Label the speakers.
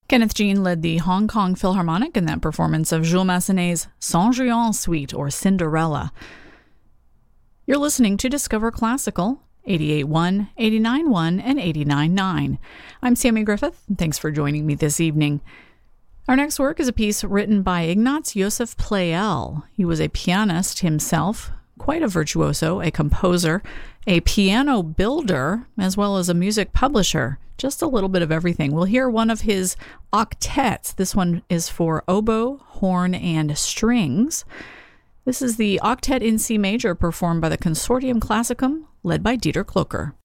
Speaker 1: Kenneth Jean led the Hong Kong Philharmonic in that performance of Jules Massenet's Cendrillon Suite, or Cinderella. You're listening to Discover Classical, 88.1, 89.1, and 89.9. I'm Sammy Griffith, and thanks for joining me this evening. Our next work is a piece written by Ignaz Joseph Pleyel. He was a pianist himself, quite a virtuoso, a composer, a piano builder, as well as a music publisher. Just a little bit of everything. We'll hear one of his octets. This one is for oboe, horn, and strings. This is the Octet in C major performed by the Consortium Classicum, led by Dieter Kloecker.